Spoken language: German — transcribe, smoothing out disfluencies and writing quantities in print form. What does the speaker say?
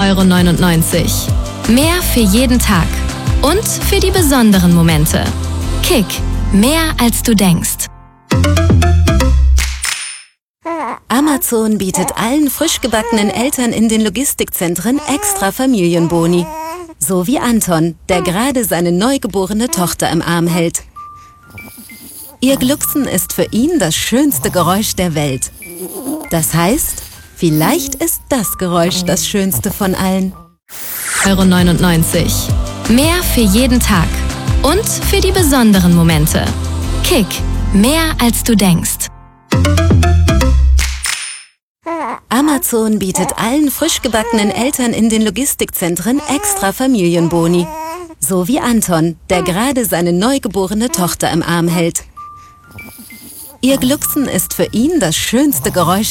€9,99. Mehr für jeden Tag und für die besonderen Momente. Kick, mehr als du denkst. Amazon bietet allen frisch gebackenen Eltern in den Logistikzentren extra Familienboni. So wie Anton, der gerade seine neugeborene Tochter im Arm hält. Ihr Glucksen ist für ihn das schönste Geräusch der Welt. Das heißt, vielleicht ist das Geräusch das schönste von allen. €9,99. Mehr für jeden Tag und für die besonderen Momente. Kick, mehr als du denkst. Amazon bietet allen frisch gebackenen Eltern in den Logistikzentren extra Familienboni. So wie Anton, der gerade seine neugeborene Tochter im Arm hält. Ihr Glucksen ist für ihn das schönste Geräusch